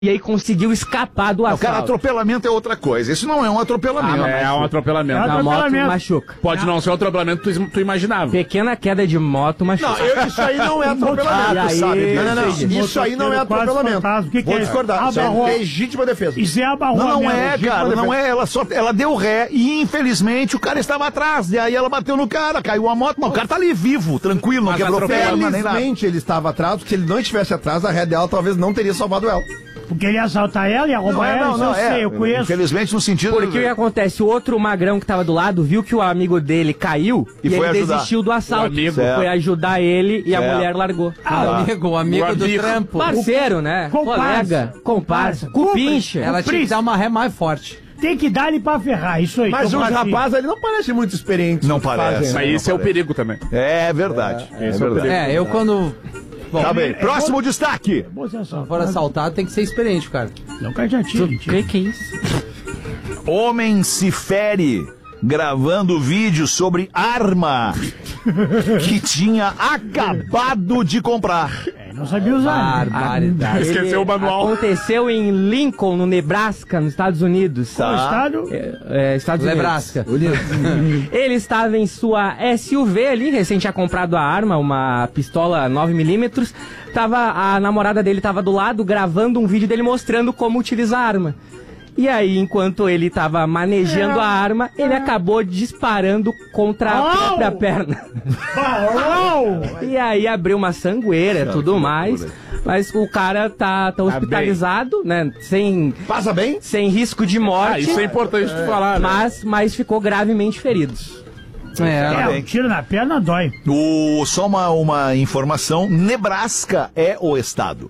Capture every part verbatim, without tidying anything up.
E aí conseguiu escapar do assalto. O cara, atropelamento é outra coisa. Isso não é um atropelamento. Ah, é, é um atropelamento. É um atropelamento. A moto machuca. Pode não ser um atropelamento que tu, tu imaginava. Pequena queda de moto machuca. Não, eu, isso aí não é atropelamento, aí, sabe? Não, não, não. Isso, Isso aí não é atropelamento. O que, que Vou é? discordar. Isso é legítima defesa. Isso é abarrou. Não, não é, legítima cara. defesa. Não é. Ela, só, ela deu ré e, infelizmente, o cara estava atrás. E aí ela bateu no cara, caiu a moto. Mas o cara tá ali vivo, tranquilo, não Mas quebrou perna, nem nada. Felizmente ele estava atrás, porque se ele não estivesse atrás, a ré dela talvez não teria salvado ela. Porque ele ia assaltar ela, ia roubar Não, é, ela, não, isso não, eu sei, é. eu conheço. Infelizmente, no sentido... Porque o que acontece? O outro magrão que tava do lado viu que o amigo dele caiu E e, foi ele ajudar. desistiu do assalto. O amigo. Foi ajudar ele e a Certo. mulher largou. Ah, o amigo, o amigo O do amigo. trampo. Parceiro, né? Comparsa. Colega, comparsa, cupincha. Ela tinha que dar uma ré mais forte. Tem que dar ele pra ferrar, isso aí. Mas que eu os falo assim. rapazes ali não parecem muito experientes. Não no que parece. fazem, Mas né? esse é o perigo também. É verdade. É, Esse é o verdade. perigo. É, eu quando Tá bem. Próximo destaque. Pô, você assaltado. for assaltado tem que ser experiente, cara. Não, cara, já tinha. Que que é isso? Homem se fere gravando vídeo sobre arma que tinha acabado de comprar. É, não sabia usar. né? Barbaridade. Esqueceu o manual. Aconteceu em Lincoln, no Nebraska, nos Estados Unidos. Qual estado? É, é, Estados Unidos. Nebraska. Ele estava em sua S U V ali, recém tinha comprado a arma, uma pistola nove milímetros. Tava, a namorada dele estava do lado gravando um vídeo dele mostrando como utilizar a arma. E aí, enquanto ele estava manejando a arma, ele acabou disparando contra a Au! própria perna. Uau! E aí abriu uma sangueira e tudo mais. Mas o cara tá, tá hospitalizado, né? Sem, Passa bem? sem risco de morte. Ah, isso é importante tu falar, né? Mas, mas ficou gravemente ferido. É, bem. um tiro na perna dói. O, só uma, uma informação: Nebraska é o estado.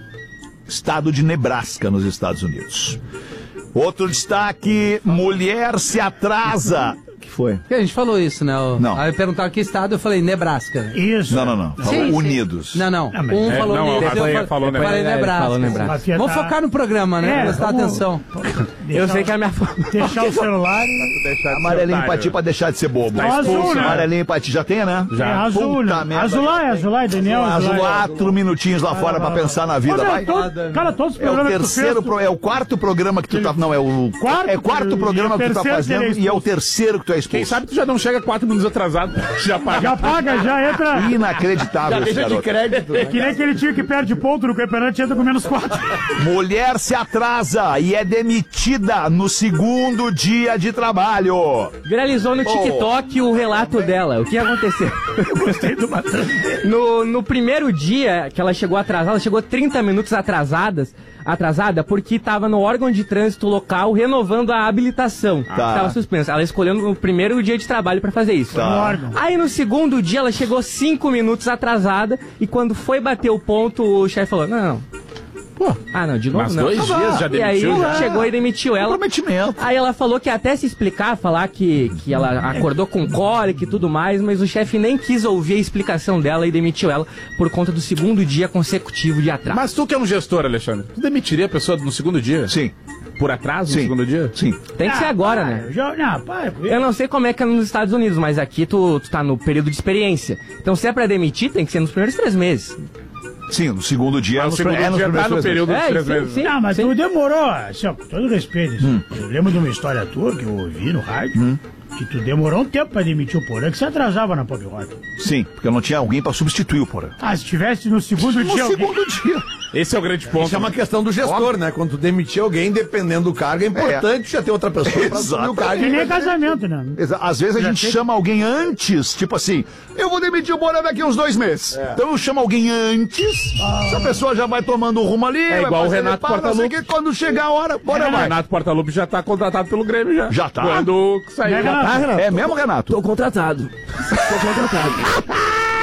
Estado de Nebraska, nos Estados Unidos. Outro destaque: mulher se atrasa. O que foi? Porque a gente falou isso, né? O- Não. Aí perguntaram que estado, eu falei Nebraska. Isso. Não, não, não. Falou Sim, sim. Unidos. Não, não. Ah, mas- Um É, falou não, Unidos, a Rafael eu fa- falou falei Nebraska. Nebraska. Falou Nebraska. Vai Vamos afetar- focar no programa, né? É, Prestar vamos- atenção. Eu sei que a minha Deixar o celular e... Amarelinho pra ti pra deixar de ser bobo. Tá azul, né? Amarelinho pra ti já tem, né? É azul, né? Puta merda. Azulai, Azulai, Daniel, Azulai. Quatro minutinhos lá fora pra pensar na vida, Olha, vai. todo- cara, todos os É o programas que tu terceiro, fez, pro- é o quarto programa que tu tá, não, é o Quarto, é quarto e programa o que tu tá terceiro fazendo que ele é e é o expulso. terceiro que tu é expulso. Quem sabe tu já não chega quatro minutos atrasado, já paga. já paga, já entra... Inacreditável esse garoto. crédito. Que nem aquele tio que perde ponto no campeonato entra com menos quatro. Mulher se atrasa e é demitida no segundo dia de trabalho. Viralizou no TikTok o relato dela. O que aconteceu? Eu gostei do Matheus. No, no primeiro dia que ela chegou atrasada, ela chegou trinta minutos atrasadas, atrasada porque estava no órgão de trânsito local renovando a habilitação. Estava suspensa. Ela escolheu no primeiro dia de trabalho para fazer isso. No órgão. Aí no segundo dia ela chegou cinco minutos atrasada e quando foi bater o ponto, o chefe falou: não, não. Pô, ah, não, de novo Mas não. dois dias já E aí demitiu, já? chegou e demitiu ela. Comprometimento. Aí ela falou que até se explicar, falar que, que ela acordou com cólica e tudo mais, mas o chefe nem quis ouvir a explicação dela e demitiu ela por conta do segundo dia consecutivo de atraso. Mas tu que é um gestor, Alexandre, tu demitiria a pessoa no segundo dia? Sim, Por atraso Sim. no segundo dia? sim. Tem que ser agora, né? Eu já, não, para, Eu não sei como é que é nos Estados Unidos, mas aqui tu, tu tá no período de experiência. Então se é pra demitir, tem que ser nos primeiros três meses. Sim, no segundo dia. Ah, é o nos- segundo é nos dia tá primeiros no três período dos É, três sim, meses. sim. Não, mas Sim. tu demorou, assim, ó, com todo respeito, assim, eu lembro de uma história tua que eu ouvi no rádio, que tu demorou um tempo pra demitir o Porã, que você atrasava na Pop Rock. Sim, porque não tinha alguém pra substituir o Porã. Ah, se tivesse no segundo No dia alguém... segundo dia. Esse é o grande ponto. Isso é uma questão do gestor, né? Quando tu demitir alguém, dependendo do cargo, é importante já ter outra pessoa pra assumir o cargo. Que nem casamento, né? Exa- Às vezes a Já gente tem- chama alguém antes, tipo assim, eu vou demitir o Porã daqui uns dois meses. Então eu chamo alguém antes, essa pessoa já vai tomando o rumo ali, É vai igual o fazer Renato reparo, não sei o Portaluppi. quê, quando chegar a hora, bora O vai. Renato Portaluppi já tá contratado pelo Grêmio já. Já tá? Quando saiu. Né, Já tá. Renato? É mesmo, Renato? Tô contratado. Tô contratado.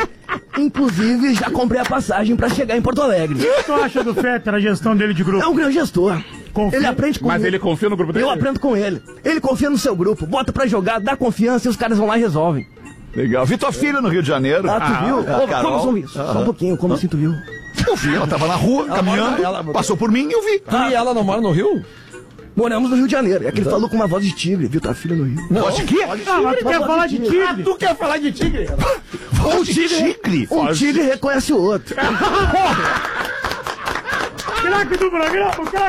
Inclusive, já comprei a passagem pra chegar em Porto Alegre. O que tu acha do Fetter, a gestão dele de É grupo? um grande gestor. Confia. Ele aprende comigo. Mas ele confia no grupo dele? Eu aprendo com ele. Ele confia no seu grupo, bota pra jogar, dá confiança e os caras vão lá e resolvem. Legal. Vitor Filho no Rio de Janeiro. Ah, tu viu? a Ô, Carol. como são isso? Só um pouquinho, como assim tu viu? Eu vi, ela tava na rua, caminhando, ela- passou por mim e eu vi. Tu e ela não moram no Rio? Moramos no Rio de Janeiro. É que ele falou com uma voz de tigre, viu? Tua filha no Rio. Voz de quê? Ah, mas tu quer Mas falar de de tigre. tigre? Tu quer falar de tigre? Voz de tigre. Um tigre reconhece o outro. craque do programa, o craque